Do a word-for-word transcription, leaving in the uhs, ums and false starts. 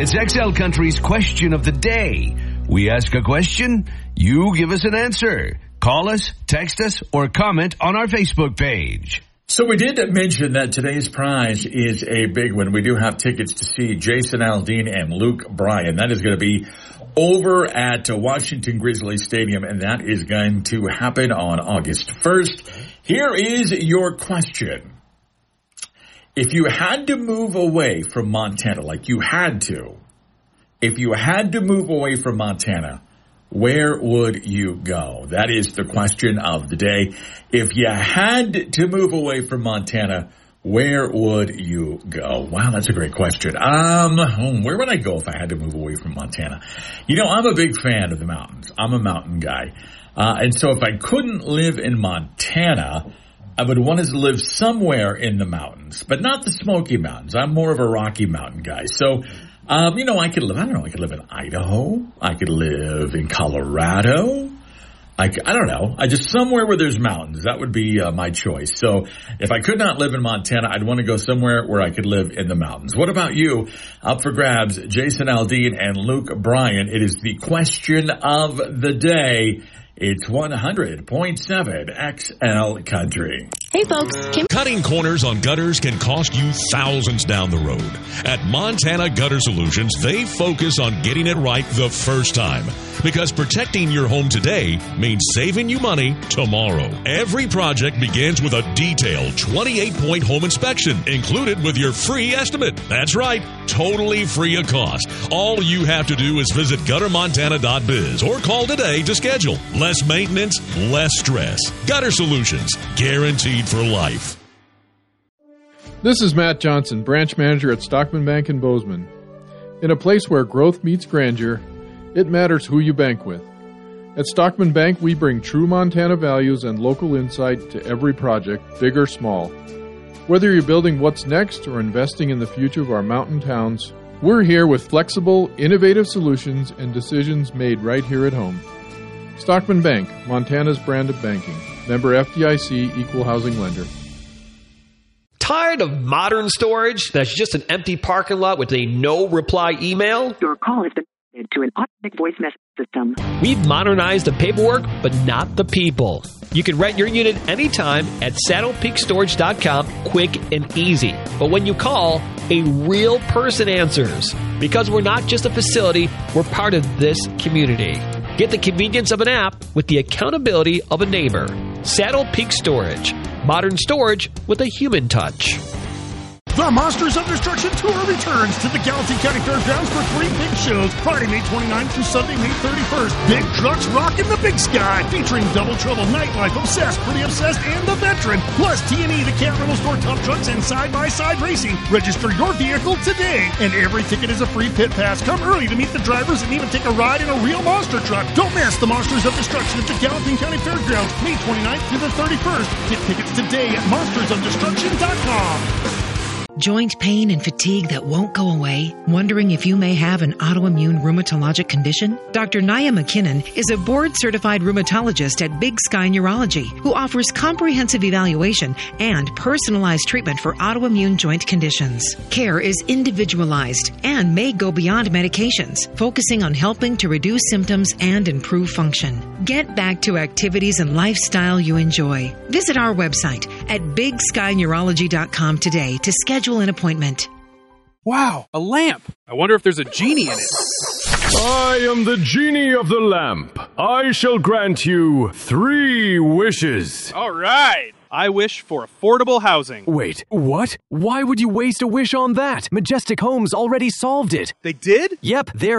It's X L Country's Question of the Day. We ask a question, you give us an answer. Call us, text us, or comment on our Facebook page. So we did mention that today's prize is a big one. We do have tickets to see Jason Aldean and Luke Bryan. That is going to be over at Washington Grizzly Stadium, and that is going to happen on August first. Here is your question. If you had to move away from Montana, like you had to, if you had to move away from Montana, where would you go? That is the question of the day. If you had to move away from Montana, where would you go? Wow, that's a great question. Um, where would I go if I had to move away from Montana? You know, I'm a big fan of the mountains. I'm a mountain guy. Uh, and so if I couldn't live in Montana, I would want to live somewhere in the mountains, but not the Smoky Mountains. I'm more of a Rocky Mountain guy. So, um, you know, I could live, I don't know, I could live in Idaho. I could live in Colorado. I, I don't know. I just somewhere where there's mountains. That would be uh, my choice. So if I could not live in Montana, I'd want to go somewhere where I could live in the mountains. What about you? Up for grabs, Jason Aldean and Luke Bryan. It is the question of the day. It's one hundred point seven X L Country. Hey, folks. Kim- Cutting corners on gutters can cost you thousands down the road. At Montana Gutter Solutions, they focus on getting it right the first time. Because protecting your home today means saving you money tomorrow. Every project begins with a detailed twenty-eight point home inspection included with your free estimate. That's right, totally free of cost. All you have to do is visit gutter montana dot biz or call today to schedule. Less maintenance, less stress. Gutter Solutions, guaranteed for life. This is Matt Johnson, branch manager at Stockman Bank in Bozeman. In a place where growth meets grandeur, it matters who you bank with. At Stockman Bank, we bring true Montana values and local insight to every project, big or small. Whether you're building what's next or investing in the future of our mountain towns, we're here with flexible, innovative solutions and decisions made right here at home. Stockman Bank, Montana's brand of banking. Member F D I C, Equal Housing Lender. Tired of modern storage that's just an empty parking lot with a no-reply email? Your call has been to an automatic voice message system. We've modernized the paperwork, but not the people. You can rent your unit anytime at saddle peak storage dot com, quick and easy. But when you call, a real person answers. Because we're not just a facility, we're part of this community. Get the convenience of an app with the accountability of a neighbor. Saddle Peak Storage. Modern storage with a human touch. The Monsters of Destruction Tour returns to the Gallatin County Fairgrounds for three big shows, Friday, May twenty-ninth through Sunday, May thirty-first. Big Trucks Rockin' the Big Sky, featuring Double Trouble, Nightlife, Obsessed, Pretty Obsessed, and The Veteran, plus T and E, the Cat Rental Store, Tough Trucks, and Side-by-Side Racing. Register your vehicle today, and every ticket is a free pit pass. Come early to meet the drivers and even take a ride in a real monster truck. Don't miss the Monsters of Destruction at the Gallatin County Fairgrounds, May twenty-ninth through the thirty-first. Get tickets today at monsters of destruction dot com. Joint pain and fatigue that won't go away? Wondering if you may have an autoimmune rheumatologic condition? Doctor Nia McKinnon is a board-certified rheumatologist at Big Sky Neurology who offers comprehensive evaluation and personalized treatment for autoimmune joint conditions. Care is individualized and may go beyond medications, focusing on helping to reduce symptoms and improve function. Get back to activities and lifestyle you enjoy. Visit our website at big sky neurology dot com today to schedule an appointment. Wow, a lamp. I wonder if there's a genie in it. I am the genie of the lamp. I shall grant you three wishes. All right. I wish for affordable housing. Wait, what? Why would you waste a wish on that? Majestic Homes already solved it. They did? Yep, they're